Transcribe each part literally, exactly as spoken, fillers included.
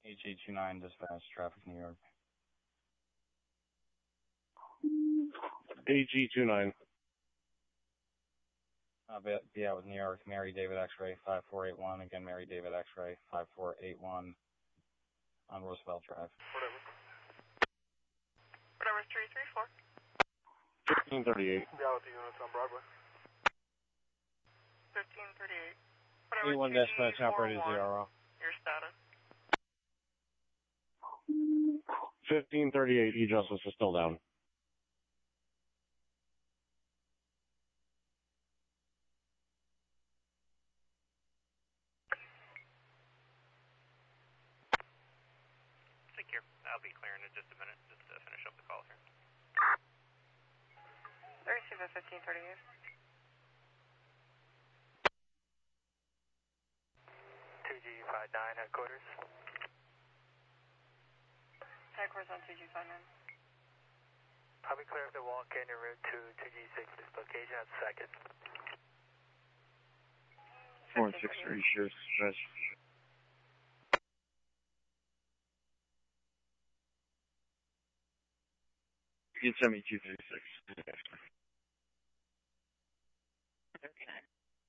H E two nine dispatch, traffic New York. H E two nine. Uh, be out with New York, Mary David X-ray five four eight one. Again, Mary David X-ray five four eight one on Roosevelt Drive. Whatever. Whatever, three three four. fifteen thirty-eight. Be out with the units on Broadway. fifteen thirty-eight. Whatever, A one dispatch, operator zero. Your status? fifteen thirty-eight, E-Justice is still down. Secure. I'll be clearing in just a minute, just to finish up the call here. Receive at fifteen thirty-eight. two G five nine, headquarters. Headquarters on two G five nine. I'll be clear of the wall canyon route to two G six dislocation at second. four six three, sure, stretch. Get seventy two thirty-six. Okay.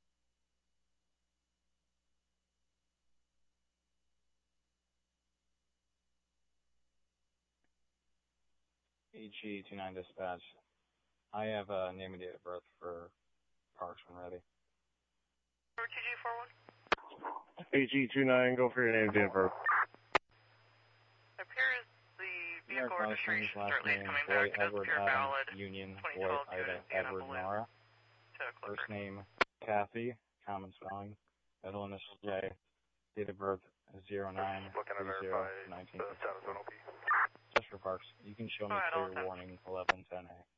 H E two nine dispatch. I have a name and date of birth for Parks when ready. two G four one. H E two nine, go for your name and date of birth. Appears the vehicle registration last start lead name, coming Boy back as Edward pure Adam, valid. Union, twenty Boy twelve Ida, unit Anna Edward Balloon Nora. to Clipper. First name, Kathy, common spelling. Middle initial J. Date of birth, zero nine three zero nineteen fifty-four. Just for Parks. You can show me Alright, clear I'll warning, eleven ten A.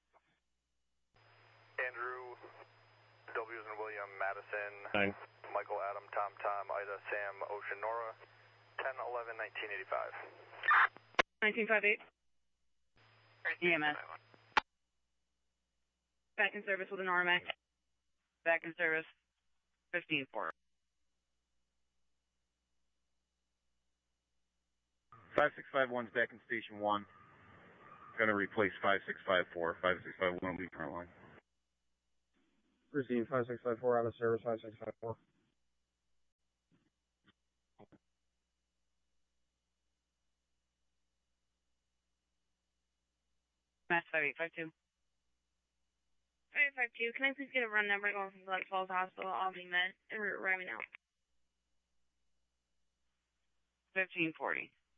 Andrew, W as in William, Madison, Nine. Michael, Adam, Tom, Tom, Ida, Sam, Ocean, Nora, ten eleven nineteen eighty-five. nineteen fifty-eight. E M S. Back in service with an R M A. Back in service, fifteen four. five six five one's back in station one. Gonna replace five six five four. five six five one will be front line. Receive five six five four out of service, five six five four. Mass five eight five two. five eight five two, can I please get a run number going from Select Falls Hospital, Albany Med, and we're arriving out? fifteen forty.